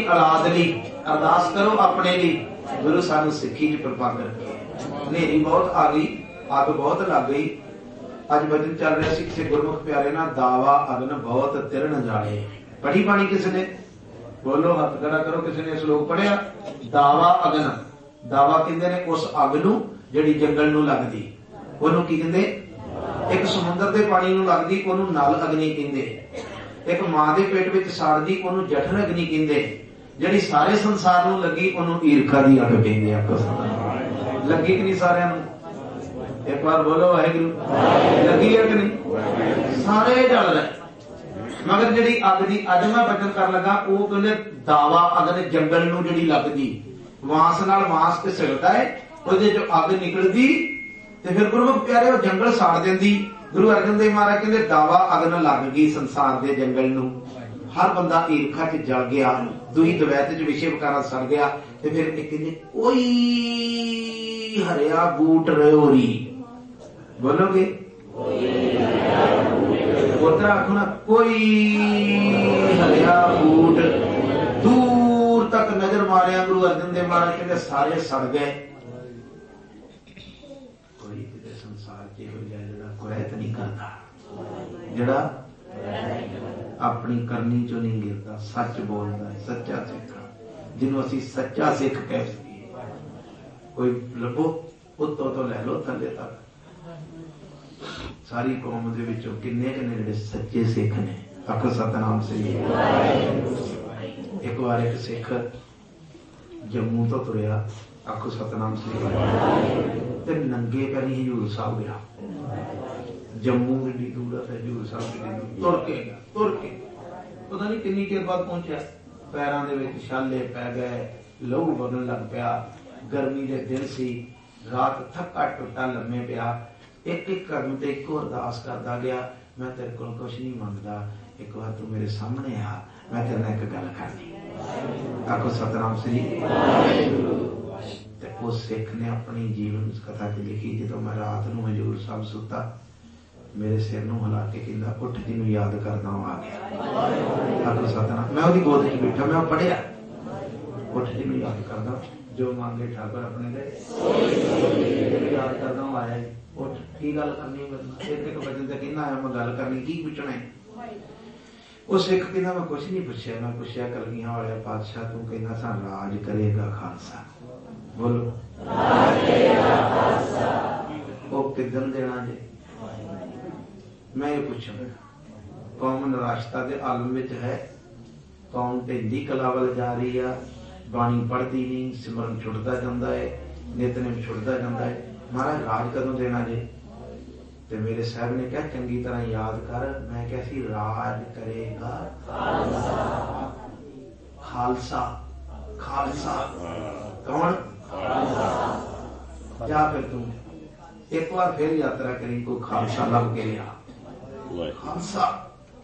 औलाद लई अरदास करो, अपने लिए गुरु सानू सिक्खी च प्रपंद रखे। नेरी बहुत आ गई, अग बहुत लग गई। अज वचन चल रहा सी किसी गुरमुख प्यारे ना, दावा अग्न बहुत तिरण जाने। पढ़ी बाणी किसने? बोलो हथ खड़ा करो, किसी ने श्लोक पढ़िया? दावा अग्न, दावा कहते ने उस अग नूं जिहड़ी जंगल नूं लगदी, ओनूं की कहंदे? एक समुंदर दे पानी नूं लगदी, ओनूं नल अग्नि कहंदे। एक मां दे पेट विच साड़दी, ओनूं जठर अग्नि कहंदे। जिहड़ी सारे संसार नूं लगी, ओनूं ईरखा दी अग कहंदे आ। लगी कि नहीं सारिआं नूं? एक बार बोलो वाहिगुरू। लगी है कि नहीं? सारे जल रहे, मगर जिहड़ी अग दी अज मैं बचन कर लगा, वो कहंदे दावा अग्नि जंगल नूं जिहड़ी लगदी, वास नाल वास ते सिलदा है, ਉਹਦੇ चो अग निकलदी ते फिर गुरमुख प्यारे वो जंगल साड़ देंदी। गुरु अर्जन देव महाराज कहते दावा अग्न लग गई संसार दे जंगल नूं, हर बंदा ईरखा च जल गया, दुई द्वैत च विषय विकारा सड़ गया। ते फिर एक कहंदे कोई हरिया बूट रयोरी, बोलोगे? उधर आखो ना, कोई हरिया बूट। दूर तक नजर मारिया गुरु अर्जन देव महाराज कहते सारे सड़ गए। कुरैत नहीं करता, जड़ा अपनी करनी चो नहीं गिरता, सच बोलता है, सच्चा सिख, जिन्हों असीं सच्चा सिख कह सकीए। कोई लभो उत्तों तो लै लो थले तक, सारी कौम दे विचों किन्ने किन्ने जिहड़े सच्चे सिख ने। आखो सतनाम सही। एक बार एक सिख जम्मू तो तुरिया, आखो सतनाम सही, ते नंगे पैरी हजूर साहब गया। जम्मू की दूर है, हजूर साहब तुर के गया, तुर के पता नहीं किन्नी देर बाद पहुंचा। पैरों दे विच छाले पै गए, लहू बगन लग पिया, गर्मी के दिन सी, रात थका टुटा लम्मे पिया। एक एक कदम ते एक अरदास करदा गया, मैं तेरे कोल कुछ नहीं मंगदा, एक बार तू मेरे सामने आ, मैं तेरे नाल एक गल करनी। आखो सतनाम श्री। उस सिख ने अपनी जीवन कथा च लिखी, जो मैं रात नूं हजूर साहब सुता, मेरे सिर नूं हिला के कहंदा उठ जिन्हों याद करदा आ गया। आखो सतनाम। मैं उसकी गोद च बैठा, मैं पढ़िया उठ जिन्हों याद करदा, जो मांगे ठाकुर अपने दे, याद करदा आया। उठ की गल करनी, एक एक वचन ते कहना आया, मैं गल करनी, की पूछना है? उस सिख कहंदा मैं कुछ नहीं पूछया, मैं पूछया कलगियां वाले पातशाह तू कहना सा राज करेगा खालसा, बोलो वो किदन देना जे? मैं ये पूछा, कौम निराशता के आलम विच है, कौम ढिंडी कला वल जा रही है, बाणी पढ़ती नहीं, सिमरन छुटता जाता है, नितनेम छुटता जाता है, महाराज राज कदों देना जे? ते मेरे साहब ने कहा चंगी तरह याद कर। मैं क्या सी राज करेगा खालसा। खालसा कौन? जा फिर तू एक बार फिर यात्रा करी, को खालसा लग के लिया। खालसा